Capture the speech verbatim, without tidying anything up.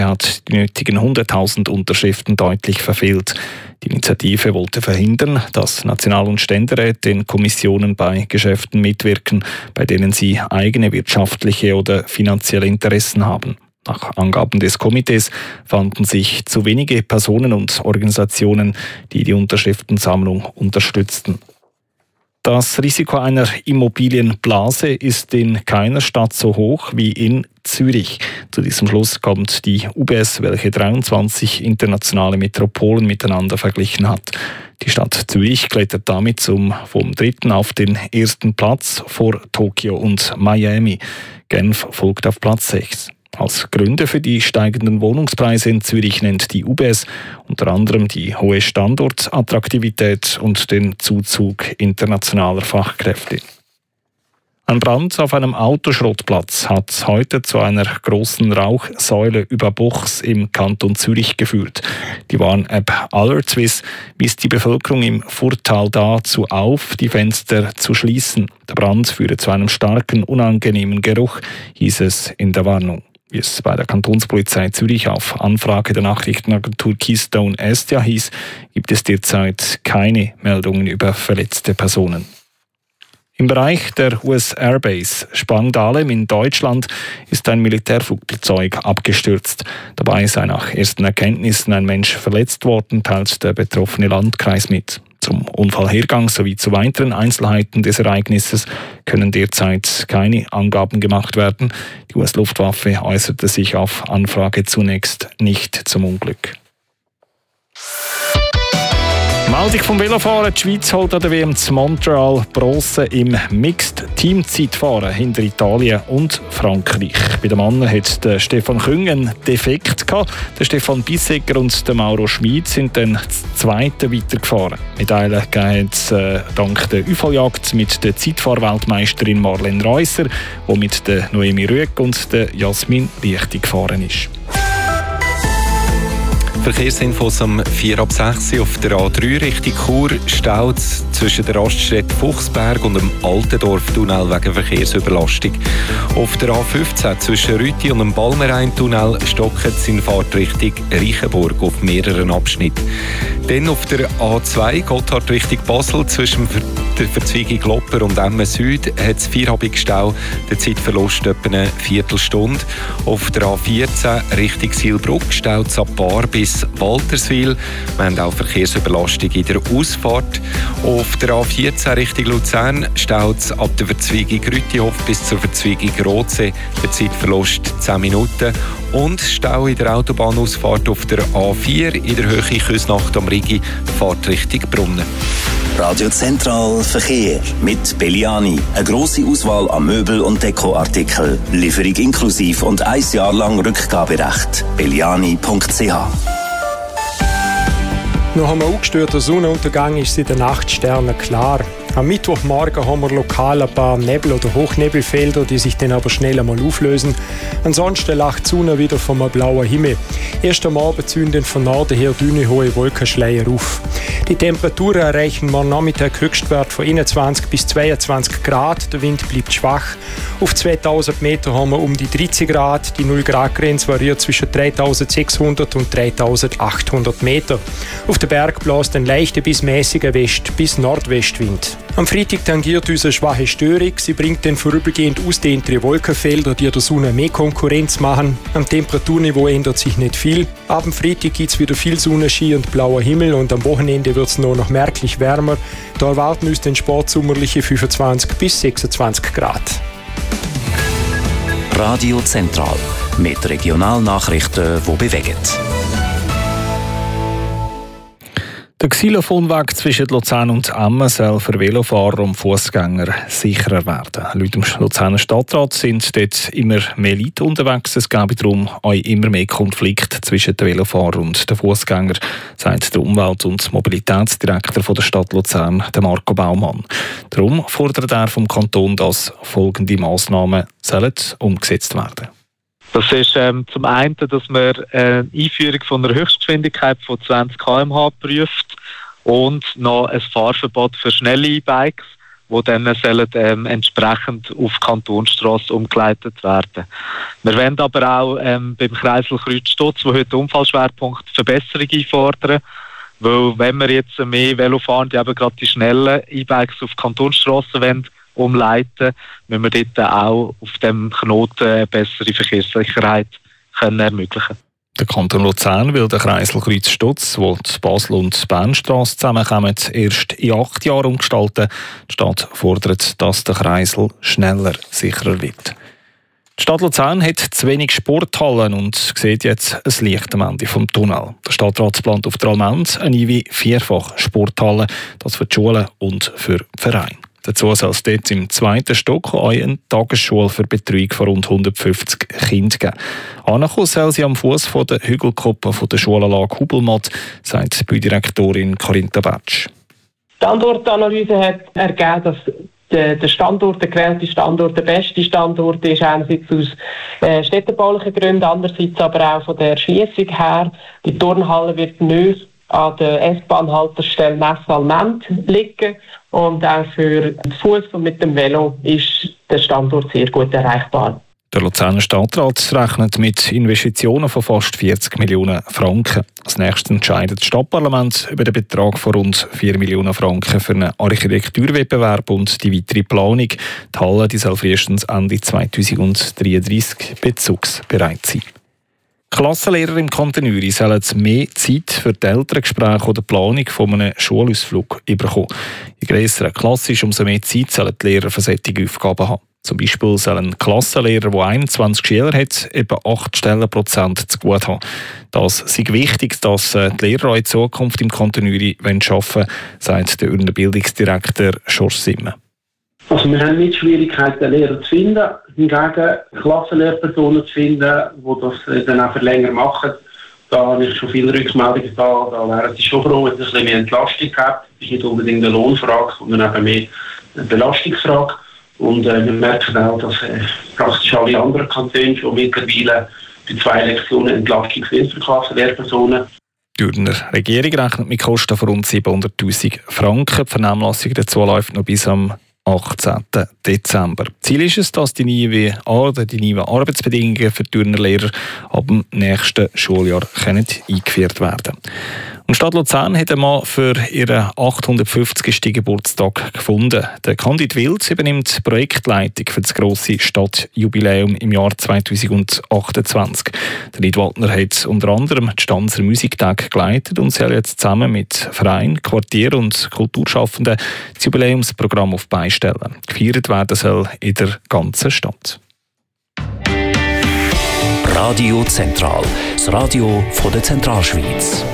hat die nötigen hunderttausend Unterschriften deutlich verfehlt. Die Initiative wollte verhindern, dass National- und Ständeräte in Kommissionen bei Geschäften mitwirken, bei denen sie eigene wirtschaftliche oder finanzielle Interessen haben. Nach Angaben des Komitees fanden sich zu wenige Personen und Organisationen, die die Unterschriftensammlung unterstützten. Das Risiko einer Immobilienblase ist in keiner Stadt so hoch wie in Zürich. Zu diesem Schluss kommt die U B S, welche dreiundzwanzig internationale Metropolen miteinander verglichen hat. Die Stadt Zürich klettert damit zum, vom dritten auf den ersten Platz vor Tokio und Miami. Genf folgt auf Platz sechs. Als Gründe für die steigenden Wohnungspreise in Zürich nennt die U B S unter anderem die hohe Standortattraktivität und den Zuzug internationaler Fachkräfte. Ein Brand auf einem Autoschrottplatz hat heute zu einer großen Rauchsäule über Buchs im Kanton Zürich geführt. Die Warn-App AlertSwiss wies die Bevölkerung im Furtal dazu auf, die Fenster zu schließen. Der Brand führe zu einem starken, unangenehmen Geruch, hieß es in der Warnung. Wie es bei der Kantonspolizei Zürich auf Anfrage der Nachrichtenagentur Keystone Estia hieß, gibt es derzeit keine Meldungen über verletzte Personen. Im Bereich der U S Airbase Spangdahlem in Deutschland ist ein Militärflugzeug abgestürzt. Dabei sei nach ersten Erkenntnissen ein Mensch verletzt worden, teilt der betroffene Landkreis mit. Zum Unfallhergang sowie zu weiteren Einzelheiten des Ereignisses können derzeit keine Angaben gemacht werden. Die U S-Luftwaffe äußerte sich auf Anfrage zunächst nicht zum Unglück. Meldung vom Velofahren. Die Schweiz holt an der W M zu Montreal Bronze im Mixed-Teamzeitfahren hinter Italien und Frankreich. Bei den Männern hat der Stefan Küng einen Defekt gehabt. Der Stefan Bissegger und der Mauro Schmid sind dann das Zweite weitergefahren. Medaillen gegeben es äh, dank der Unfalljagd mit der Zeitfahrweltmeisterin Marlene Reusser, die mit der Noemi Rüegg und der Jasmin Lichti gefahren ist. Verkehrsinfos um vier ab sechs auf der A drei Richtung Chur staut zwischen der Raststätte Fuchsberg und dem Altendorf-Tunnel wegen Verkehrsüberlastung. Auf der A fünfzehn zwischen Rüti und dem Balmerein-Tunnel stockt es in Fahrtrichtung Reichenburg auf mehreren Abschnitten. Dann auf der A zwei Gotthard Richtung Basel zwischen der Verzweigung Lopper und Emmen Süd hat es vierhabig Stau, der Zeitverlust etwa eine Viertelstunde. Auf der A vierzehn Richtung Silbruck staut es ab Bar bis Walterswil. Wir haben auch Verkehrsüberlastung in der Ausfahrt. Auf der A vierzehn Richtung Luzern staut es ab der Verzweigung Rütihof bis zur Verzweigung Rotsee. Der Zeitverlust zehn Minuten. Und Stau in der Autobahnausfahrt auf der A vier in der Höhe Küsnacht am Rigi, Fahrtrichtung Brunnen. Radio Zentral Verkehr mit Belliani. Eine grosse Auswahl an Möbel- und Dekoartikeln. Lieferung inklusiv und ein Jahr lang Rückgaberecht. belliani punkt c h. Nach einem ungestörten Sonnenuntergang ist es in den Nachtsternen klar. Am Mittwochmorgen haben wir lokal ein paar Nebel- oder Hochnebelfelder, die sich dann aber schnell einmal auflösen. Ansonsten lacht die Sonne wieder vom blauen Himmel. Erst am Abend zünden von Norden her dünne, hohe Wolkenschleier auf. Die Temperaturen erreichen morgen Nachmittag Höchstwert von einundzwanzig bis zweiundzwanzig Grad. Der Wind bleibt schwach. Auf zweitausend Meter haben wir um die dreißig Grad. Die null Grad Grenze variiert zwischen dreitausendsechshundert und dreitausendachthundert Meter. Auf den Berg bläst ein leichter bis mäßiger West- bis Nordwestwind. Am Freitag tangiert uns eine schwache Störung. Sie bringt dann vorübergehend ausdehntere Wolkenfelder, die der Sonne mehr Konkurrenz machen. Am Temperaturniveau ändert sich nicht viel. Ab dem Freitag gibt es wieder viel Sonnenschein und blauer Himmel und am Wochenende wird es noch, noch merklich wärmer. Da erwarten uns dann sportsommerliche fünfundzwanzig bis sechsundzwanzig Grad. Radio Zentral mit Regionalnachrichten, die bewegen. Der Xylophonweg zwischen Luzern und Emmen soll für Velofahrer und Fußgänger sicherer werden. Laut dem Luzerner Stadtrat sind dort immer mehr Leute unterwegs. Es gäbe darum auch immer mehr Konflikte zwischen den Velofahrern und den Fußgängern, sagt der Umwelt- und Mobilitätsdirektor von der Stadt Luzern, der Marco Baumann. Darum fordert er vom Kanton, dass folgende Massnahmen sollen umgesetzt werden. Das ist ähm, zum einen, dass man eine Einführung von einer Höchstgeschwindigkeit von zwanzig Kilometer pro Stunde prüft und noch ein Fahrverbot für schnelle E-Bikes die dann sollen, ähm, entsprechend auf Kantonsstrasse umgeleitet werden. Wir wollen aber auch ähm, beim Kreisel Kreuz-Stutz, wo heute Unfallschwerpunkt Verbesserung einfordern, weil wenn wir jetzt mehr Velofahrende, eben gerade die schnellen E-Bikes auf Kantonsstrassen wollen, umleiten, müssen wir dort auch auf dem Knoten eine bessere Verkehrssicherheit können ermöglichen. Der Kanton Luzern will den Kreisel Kreuz-Stutz, wo die Basel- und die Bernstrasse zusammenkommen, erst in acht Jahren umgestalten. Die Stadt fordert, dass der Kreisel schneller sicherer wird. Die Stadt Luzern hat zu wenig Sporthallen und sieht jetzt ein Licht am Ende des Tunnels. Der Stadtrat plant auf der Almend eine neue vierfach Sporthalle, das für die Schulen und für die Vereine. Dazu soll es dort im zweiten Stock auch eine Tagesschule für die Betreuung von rund hundertfünfzig Kindern geben. Ankommen soll sie am Fuß der Hügelkuppe der Schulanlage Hubelmatt, sagt die Baudirektorin Corinta Batsch. Die Standortanalyse hat ergeben, dass der Standort, der gewählte Standort, der beste Standort ist, einerseits aus äh, städtebaulichen Gründen, andererseits aber auch von der Erschliessung her. Die Turnhalle wird nicht an der S-Bahn-Haltestelle Messe-Almend liegen und auch für den Fuß und mit dem Velo ist der Standort sehr gut erreichbar. Der Luzerner Stadtrat rechnet mit Investitionen von fast vierzig Millionen Franken. Als nächstes entscheidet das Stadtparlament über den Betrag von rund vier Millionen Franken für einen Architekturwettbewerb und die weitere Planung. Die Halle die soll frühestens Ende zweitausenddreiunddreißig bezugsbereit sein. Klassenlehrer im Kanton Uri sollen mehr Zeit für die Elterngespräche oder die Planung von einem Schulausflug bekommen. Je grösser Klasse ist, umso mehr Zeit sollen die Lehrer für solche Aufgaben haben. Zum Beispiel soll ein Klassenlehrer, der einundzwanzig Schüler hat, etwa acht Stellenprozent zu gut haben. Das sei wichtig, dass die Lehrer auch in Zukunft im Kanton Uri arbeiten wollen, sagt der Urner Bildungsdirektor Schorsch Simmen. Also wir haben nicht Schwierigkeiten, Lehrer zu finden, hingegen Klassenlehrpersonen zu finden, die das dann auch für länger machen. Da habe ich schon viele Rückmeldungen da, da wären sie schon froh, wenn es ein bisschen mehr Entlastung hat. Das ist nicht unbedingt eine Lohnfrage, sondern eben mehr eine Belastungsfrage. Und äh, wir merken auch, dass äh, praktisch alle anderen Kantone schon mittlerweile bei zwei Lektionen Entlastung sind für Klassenlehrpersonen. Die Urner Regierung rechnet mit Kosten von rund siebenhunderttausend Franken. Die Vernehmlassung dazu läuft noch bis am achtzehnten Dezember. Ziel ist es, dass die neuen, die neuen Arbeitsbedingungen für die Urner Lehrer ab dem nächsten Schuljahr können eingeführt werden. Und die Stadt Luzern hat einmal für ihren achthundertfünfzigsten Geburtstag gefunden. Der Candid Wild übernimmt die Projektleitung für das grosse Stadtjubiläum im Jahr zweitausendachtundzwanzig. Der Nidwaldner hat unter anderem die Stanzer Musiktage geleitet und soll jetzt zusammen mit Vereinen, Quartier- und Kulturschaffenden das Jubiläumsprogramm auf Beine stellen. Gefeiert werden soll in der ganzen Stadt. Radio Zentral, das Radio von der Zentralschweiz.